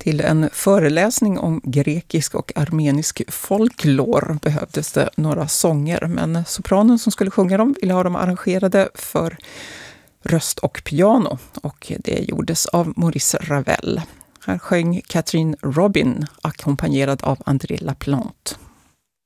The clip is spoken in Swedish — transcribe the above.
Till en föreläsning om grekisk och armenisk folklor behövdes det några sånger, men sopranen som skulle sjunga dem ville ha dem arrangerade för röst och piano, och det gjordes av Maurice Ravel. Här sjöng Catherine Robin, ackompanjerad av André Laplante.